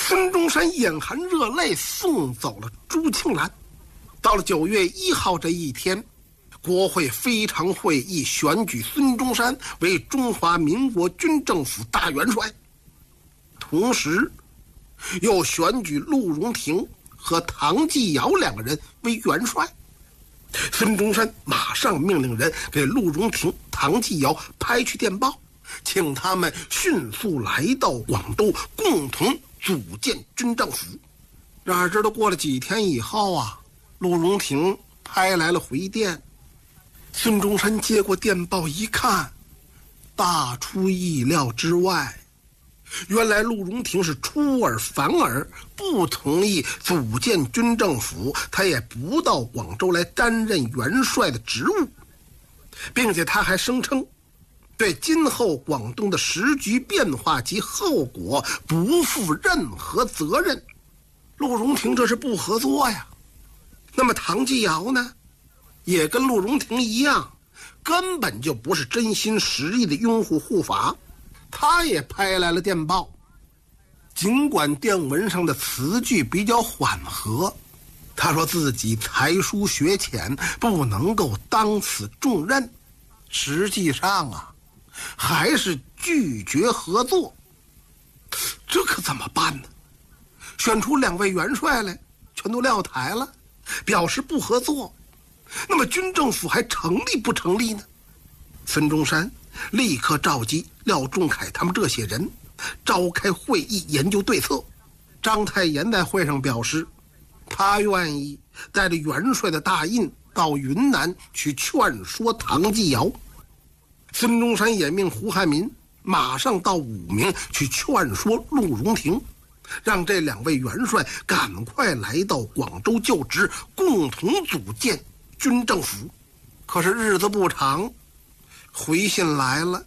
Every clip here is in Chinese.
孙中山眼含热泪送走了朱庆澜。到了9月1号这一天，国会非常会议选举孙中山为中华民国军政府大元帅，同时又选举陆荣廷和唐继尧2个人为元帅。孙中山马上命令人给陆荣廷、唐继尧拍去电报，请他们迅速来到广州，共同组建军政府。然而，这都过了几天以后啊，陆荣廷拍来了回电。孙中山接过电报一看，大出意料之外。原来陆荣廷是出尔反尔，不同意组建军政府，他也不到广州来担任元帅的职务，并且他还声称对今后广东的时局变化及后果不负任何责任。陆荣廷这是不合作呀。那么唐继尧呢，也跟陆荣廷一样，根本就不是真心实意的拥护护法，他也拍来了电报。尽管电文上的词句比较缓和，他说自己才疏学浅，不能够当此重任，实际上啊，还是拒绝合作。这可怎么办呢？选出2位元帅来，全都撂台了，表示不合作，那么军政府还成立不成立呢？孙中山立刻召集廖仲恺他们这些人召开会议研究对策。章太炎在会上表示，他愿意带着元帅的大印到云南去劝说唐继尧。孙中山也命胡汉民马上到武鸣去劝说陆荣廷，让这2位元帅赶快来到广州就职，共同组建军政府。可是日子不长，回信来了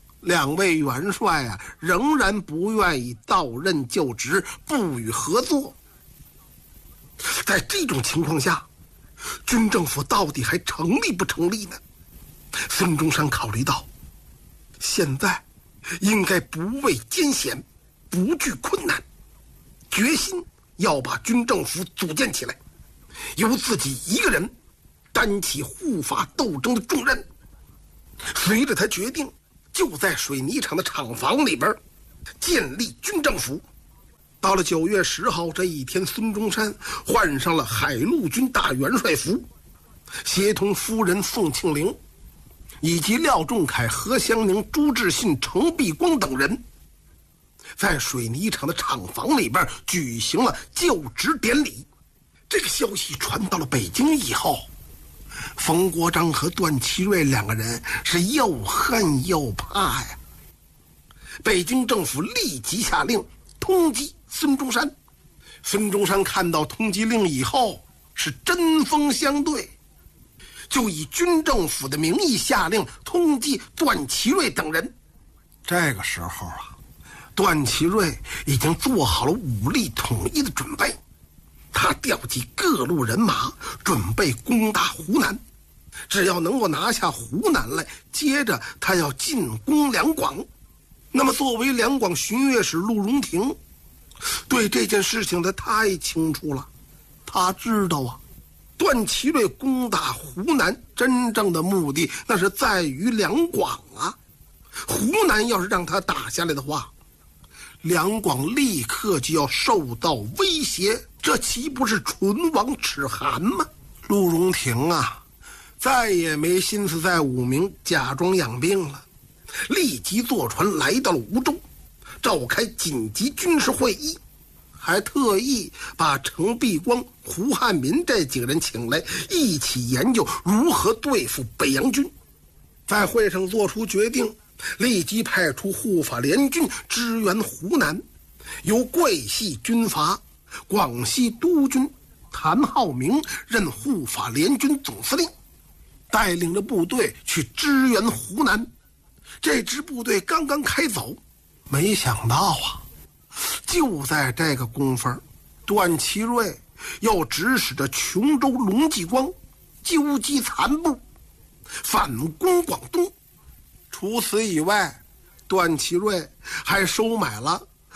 ，2位元帅啊，仍然不愿意到任就职，不予合作。在这种情况下，军政府到底还成立不成立呢？孙中山考虑到，现在应该不畏艰险，不惧困难，决心要把军政府组建起来，由自己一个人担起护法斗争的重任。随着他决定，就在水泥厂的厂房里边建立军政府。到了9月10号这一天，孙中山换上了海陆军大元帅服，协同夫人宋庆龄以及廖仲恺、何香凝、朱志信、程璧光等人，在水泥厂的厂房里边举行了就职典礼。这个消息传到了北京以后，冯国璋和段祺瑞2个人是又恨又怕呀。北京政府立即下令通缉孙中山。孙中山看到通缉令以后是针锋相对，就以军政府的名义下令通缉段祺瑞等人。这个时候啊，段祺瑞已经做好了武力统一的准备，他调集各路人马，准备攻打湖南。只要能够拿下湖南来，接着他要进攻两广。那么作为两广巡阅使陆荣廷对这件事情他太清楚了，他知道啊，段祺瑞攻打湖南真正的目的那是在于两广啊。湖南要是让他打下来的话，两广立刻就要受到威胁，这岂不是唇亡齿寒吗？陆荣廷啊，再也没心思在武鸣假装养病了，立即坐船来到了梧州，召开紧急军事会议，还特意把程璧光、胡汉民这几个人请来，一起研究如何对付北洋军。在会上做出决定，立即派出护法联军支援湖南，由桂系军阀、广西督军谭浩明任护法联军总司令，带领着部队去支援湖南。这支部队刚刚开走，没想到啊，就在这个功夫，段祺瑞又指使着琼州龙继光纠集残部反攻广东。除此以外，段祺瑞还收买了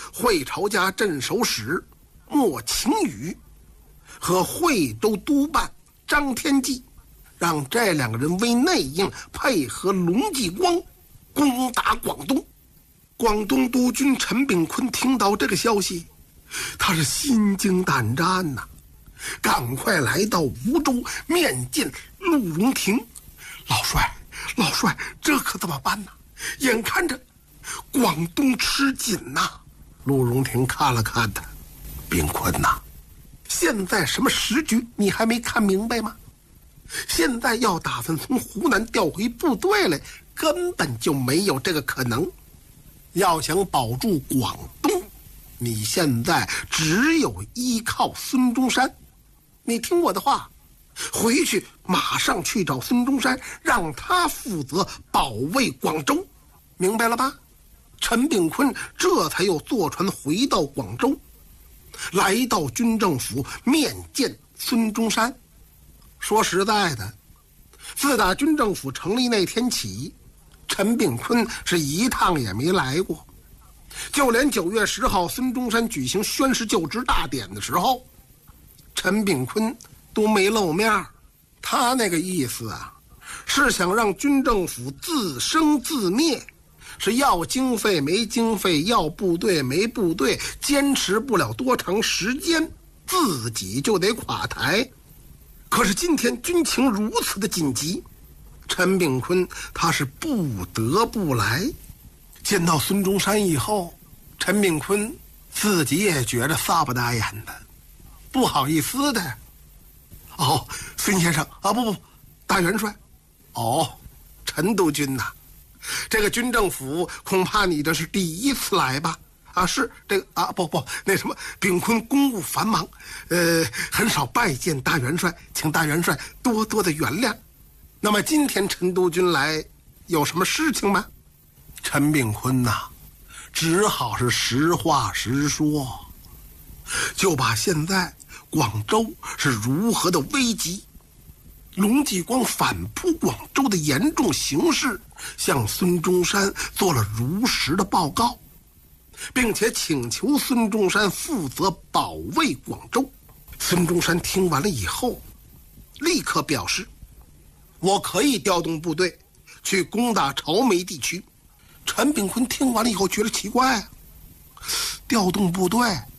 会朝家镇守使莫晴雨和惠州督办张天骥，让这2个人为内应，配合龙继光攻打广东。广东督军陈炳坤听到这个消息，他是心惊胆战呐，赶快来到梧州面见陆荣廷。老帅，这可怎么办呢？眼看着广东吃紧呐。陆荣廷看了看他，炳坤呐，现在什么时局你还没看明白吗？现在要打算从湖南调回部队来，根本就没有这个可能。要想保住广东，你现在只有依靠孙中山。你听我的话，回去马上去找孙中山，让他负责保卫广州，明白了吧？陈炳坤这才又坐船回到广州，来到军政府面见孙中山。说实在的，自打军政府成立那天起，陈炳坤是一趟也没来过。就连9月10号孙中山举行宣誓就职大典的时候，陈炳坤都没露面。他那个意思啊，是想让军政府自生自灭，是要经费没经费，要部队没部队，坚持不了多长时间，自己就得垮台。可是今天军情如此的紧急，陈炳坤他是不得不来。见到孙中山以后，陈炳坤自己也觉得撒不打眼的，不好意思的。孙先生啊，不，大元帅。陈督军呐，这个军政府恐怕你这是第一次来吧？是这个不，那什么，炳坤公务繁忙，很少拜见大元帅，请大元帅多多的原谅。那么今天陈督军来，有什么事情吗？陈炳坤呐，只好是实话实说，就把现在广州是如何的危急，龙继光反扑广州的严重形势，向孙中山做了如实的报告，并且请求孙中山负责保卫广州。孙中山听完了以后，立刻表示，我可以调动部队去攻打潮梅地区。陈炳坤听完了以后觉得奇怪，调动部队